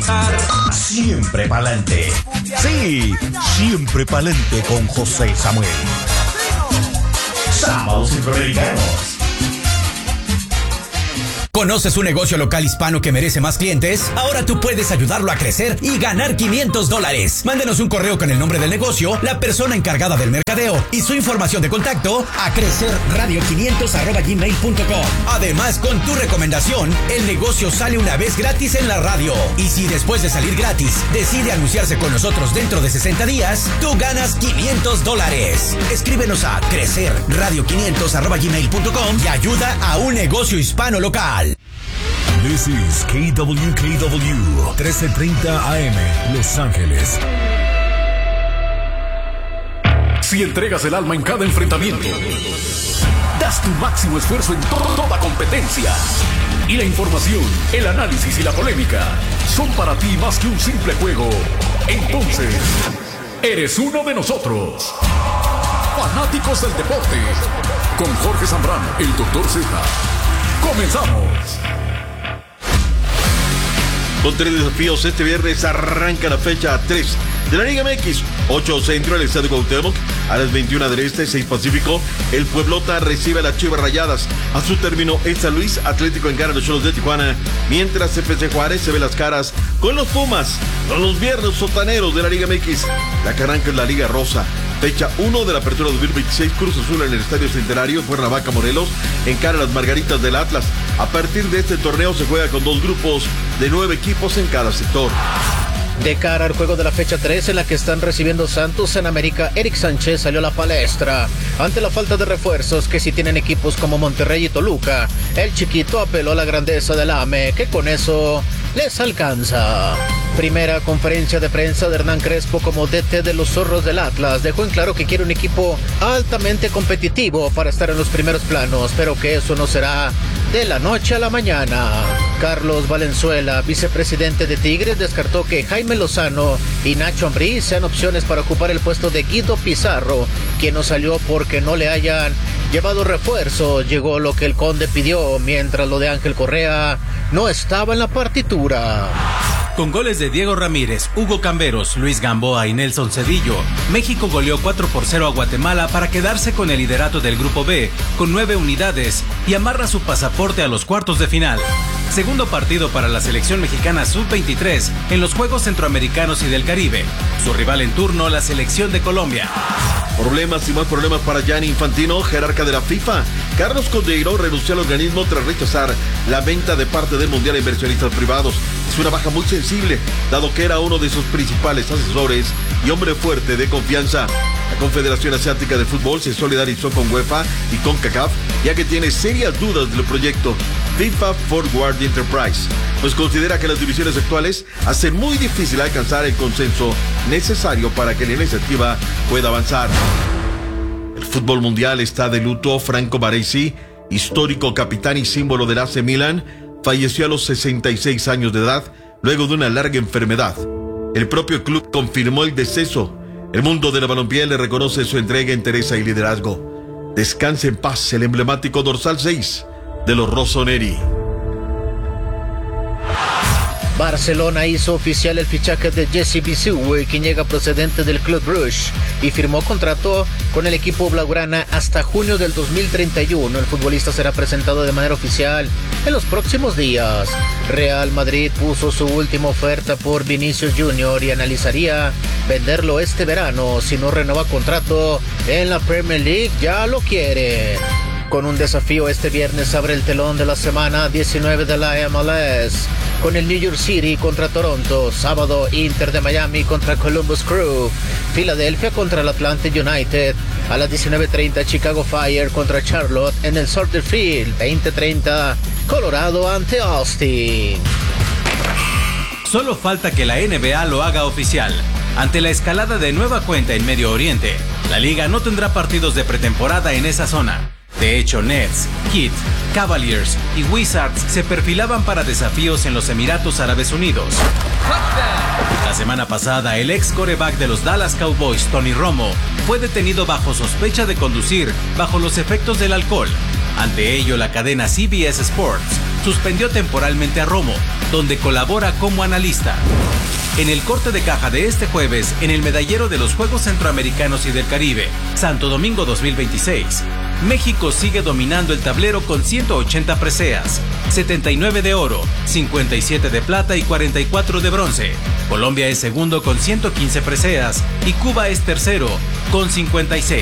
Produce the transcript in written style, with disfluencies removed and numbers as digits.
Siempre pa'lante. Sí, siempre pa'lante con José Samuel. Sábados Centroamericanos. ¿Conoces un negocio local hispano que merece más clientes? Ahora tú puedes ayudarlo a crecer y ganar $500. Mándenos un correo con el nombre del negocio, la persona encargada del mercadeo y su información de contacto a crecerradio500@gmail.com. Además, con tu recomendación, el negocio sale una vez gratis en la radio. Y si después de salir gratis decide anunciarse con nosotros dentro de 60 días, tú ganas $500. Escríbenos a crecerradio500@gmail.com y ayuda a un negocio hispano local. This is KWKW 1330 AM, Los Ángeles. Si entregas el alma en cada enfrentamiento, das tu máximo esfuerzo en toda competencia, y la información, el análisis y la polémica son para ti más que un simple juego, entonces eres uno de nosotros. Fanáticos del deporte, con Jorge Zambrano, el Dr. Z. Comenzamos. Con 3 desafíos, este viernes arranca la fecha 3 de la Liga MX. 8 centro, el Estadio Cuauhtémoc. A las 21 del este, 6 pacífico. El Pueblota recibe a las Chivas Rayadas. A su término, en San Luis, Atlético encara a los Xolos de Tijuana. Mientras FC Juárez se ve las caras con los Pumas. Son los viernes sotaneros de la Liga MX. La que arranca es la Liga Rosa. Fecha 1 de la apertura 2026, Cruz Azul en el Estadio Centenario, Cuernavaca, Morelos, encara a las Margaritas del Atlas. A partir de este torneo se juega con 2 grupos de 9 equipos en cada sector. De cara al juego de la fecha 3 en la que están recibiendo Santos en América, Eric Sánchez salió a la palestra. Ante la falta de refuerzos que sí tienen equipos como Monterrey y Toluca, el chiquito apeló a la grandeza del AME, que con eso les alcanza. Primera conferencia de prensa de Hernán Crespo como DT de los Zorros del Atlas. Dejó en claro que quiere un equipo altamente competitivo para estar en los primeros planos, pero que eso no será de la noche a la mañana. Carlos Valenzuela, vicepresidente de Tigres, descartó que Jaime Lozano y Nacho Ambriz sean opciones para ocupar el puesto de Guido Pizarro, quien no salió porque no le hayan llevado refuerzo. Llegó lo que el Conde pidió, mientras lo de Ángel Correa no estaba en la partitura. Con goles de Diego Ramírez, Hugo Camberos, Luis Gamboa y Nelson Cedillo, México goleó 4-0 a Guatemala para quedarse con el liderato del Grupo B con 9 unidades y amarra su pasaporte a los cuartos de final. Segundo partido para la selección mexicana sub-23 en los Juegos Centroamericanos y del Caribe. Su rival en turno, la selección de Colombia. Problemas y más problemas para Gianni Infantino, jerarca de la FIFA. Carlos Cordeiro renunció al organismo tras rechazar la venta de parte del Mundial a inversionistas privados. Es una baja muy sensible, dado que era uno de sus principales asesores y hombre fuerte de confianza. La Confederación Asiática de Fútbol se solidarizó con UEFA y con CONCACAF, ya que tiene serias dudas del proyecto FIFA Forward Enterprise, pues considera que las divisiones actuales hacen muy difícil alcanzar el consenso necesario para que la iniciativa pueda avanzar. El fútbol mundial está de luto. Franco Baresi, histórico capitán y símbolo del AC Milan, falleció a los 66 años de edad luego de una larga enfermedad. El propio club confirmó el deceso. El mundo de la balompié le reconoce su entrega, entereza y liderazgo. Descanse en paz el emblemático dorsal 6 de los Rossoneri. Barcelona hizo oficial el fichaje de Jesse Bissouma, quien llega procedente del Club Brugge y firmó contrato con el equipo blaugrana hasta junio del 2031. El futbolista será presentado de manera oficial en los próximos días. Real Madrid puso su última oferta por Vinicius Junior y analizaría venderlo este verano. Si no renueva contrato en la Premier League, ya lo quiere. Con un desafío este viernes abre el telón de la semana 19 de la MLS, con el New York City contra Toronto, sábado Inter de Miami contra Columbus Crew, Filadelfia contra el Atlanta United, a las 19:30 Chicago Fire contra Charlotte en el Soldier Field, 20:30 Colorado ante Austin. Solo falta que la NBA lo haga oficial. Ante la escalada de nueva cuenta en Medio Oriente, la liga no tendrá partidos de pretemporada en esa zona. De hecho, Nets, Heat, Cavaliers y Wizards se perfilaban para desafíos en los Emiratos Árabes Unidos. La semana pasada, el ex quarterback de los Dallas Cowboys, Tony Romo, fue detenido bajo sospecha de conducir bajo los efectos del alcohol. Ante ello, la cadena CBS Sports suspendió temporalmente a Romo, donde colabora como analista. En el corte de caja de este jueves, en el medallero de los Juegos Centroamericanos y del Caribe, Santo Domingo 2026, México sigue dominando el tablero con 180 preseas, 79 de oro, 57 de plata y 44 de bronce. Colombia es segundo con 115 preseas y Cuba es tercero con 56.